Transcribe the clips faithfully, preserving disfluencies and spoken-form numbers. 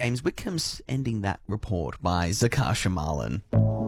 James Whitcomb's ending that report by Zakasha Marlin.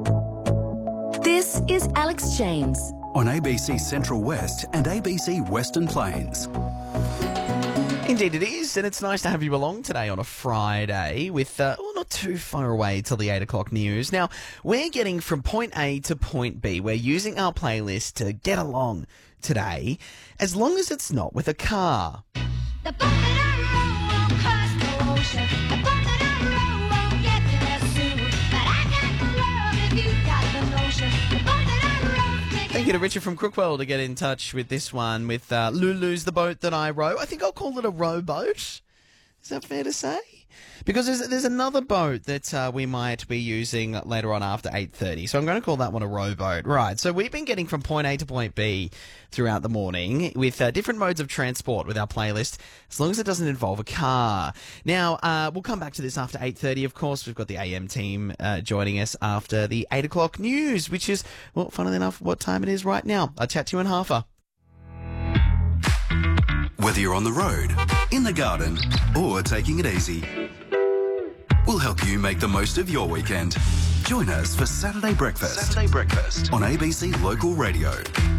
This is Alex James on A B C Central West and A B C Western Plains. Indeed it is, and it's nice to have you along today on a Friday with, uh, well, not too far away till the eight o'clock news. Now, we're getting from point A to point B. We're using our playlist to get along today, as long as it's not with a car. The boat that I row won't cross the ocean. The boat that I row won't get to there soon. But I got the love if you got the notion. The boat that I row takes... Thank you to Richard from Crookwell to get in touch with this one with uh, Lulu's The Boat That I Row. I think I'll call it a rowboat. Is that fair to say? Because there's, there's another boat that uh, we might be using later on after eight thirty. So I'm going to call that one a rowboat. Right, so we've been getting from point A to point B throughout the morning with uh, different modes of transport with our playlist, as long as it doesn't involve a car. Now, uh, we'll come back to this after eight thirty, of course. We've got the A M team uh, joining us after the eight o'clock news, which is, well, funnily enough, what time it is right now. I'll chat to you in half a. Whether you're on the road, in the garden, or taking it easy, we'll help you make the most of your weekend. Join us for Saturday Breakfast. Saturday Breakfast on A B C Local Radio.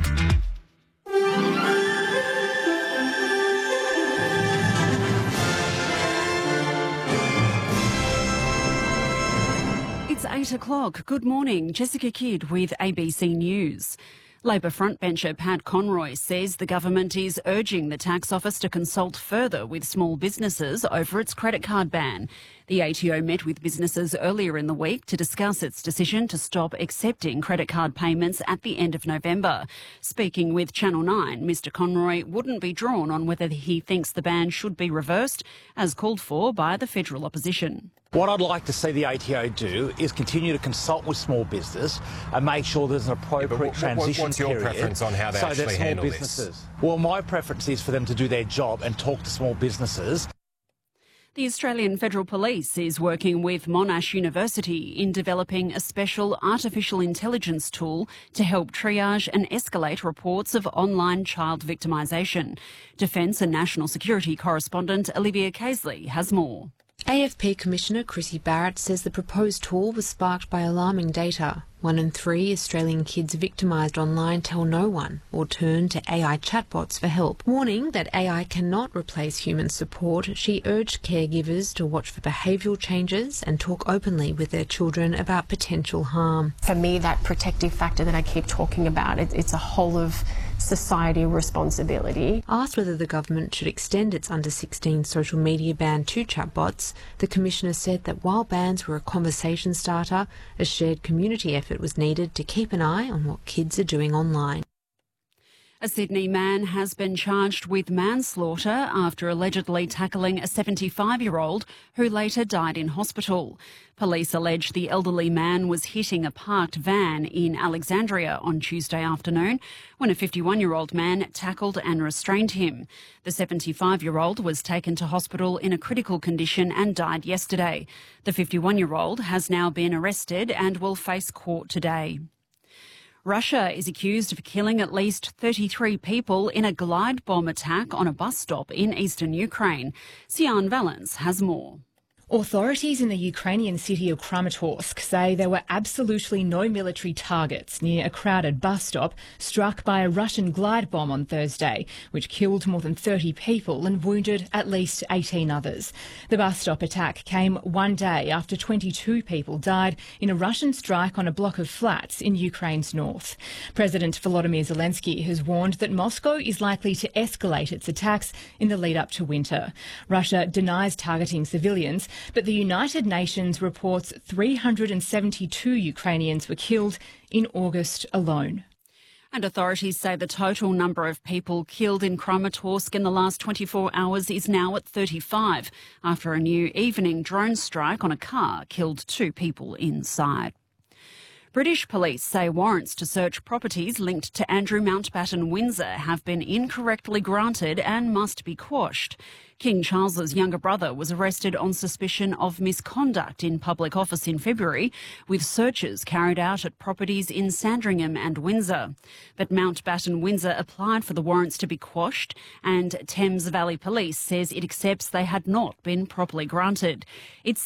It's eight o'clock. Good morning. Jessica Kidd with A B C News. Labor frontbencher Pat Conroy says the government is urging the tax office to consult further with small businesses over its credit card ban. The A T O met with businesses earlier in the week to discuss its decision to stop accepting credit card payments at the end of November. Speaking with Channel nine, Mr Conroy wouldn't be drawn on whether he thinks the ban should be reversed, as called for by the federal opposition. What I'd like to see the A T O do is continue to consult with small business and make sure there's an appropriate yeah, what, transition what's your period preference on how they so actually that small handle businesses. this? Well, my preference is for them to do their job and talk to small businesses. The Australian Federal Police is working with Monash University in developing a special artificial intelligence tool to help triage and escalate reports of online child victimisation. Defence and National Security correspondent Olivia Casely has more. A F P Commissioner Chrissy Barrett says the proposed tool was sparked by alarming data. One in three Australian kids victimised online tell no one or turn to A I chatbots for help. Warning that A I cannot replace human support, she urged caregivers to watch for behavioural changes and talk openly with their children about potential harm. For me, that protective factor that I keep talking about, it, it's a whole of society responsibility. Asked whether the government should extend its under sixteen social media ban to chatbots, the Commissioner said that while bans were a conversation starter, a shared community effort was needed to keep an eye on what kids are doing online. A Sydney man has been charged with manslaughter after allegedly tackling a seventy-five-year-old who later died in hospital. Police allege the elderly man was hitting a parked van in Alexandria on Tuesday afternoon when a fifty-one-year-old man tackled and restrained him. The seventy-five-year-old was taken to hospital in a critical condition and died yesterday. The fifty-one-year-old has now been arrested and will face court today. Russia is accused of killing at least thirty-three people in a glide bomb attack on a bus stop in eastern Ukraine. Sian Valens has more. Authorities in the Ukrainian city of Kramatorsk say there were absolutely no military targets near a crowded bus stop struck by a Russian glide bomb on Thursday, which killed more than thirty people and wounded at least eighteen others. The bus stop attack came one day after twenty-two people died in a Russian strike on a block of flats in Ukraine's north. President Volodymyr Zelensky has warned that Moscow is likely to escalate its attacks in the lead up to winter. Russia denies targeting civilians, but the United Nations reports three hundred seventy-two Ukrainians were killed in August alone. And authorities say the total number of people killed in Kramatorsk in the last twenty-four hours is now at thirty-five, after a new evening drone strike on a car killed two people inside. British police say warrants to search properties linked to Andrew Mountbatten Windsor have been incorrectly granted and must be quashed. King Charles's younger brother was arrested on suspicion of misconduct in public office in February, with searches carried out at properties in Sandringham and Windsor. But Mountbatten Windsor applied for the warrants to be quashed, and Thames Valley Police says it accepts they had not been properly granted. It's